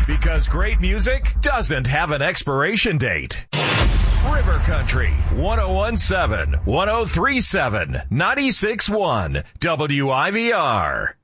Because great music doesn't have an expiration date. River Country, 1017, 1037, 96.1, WIVR.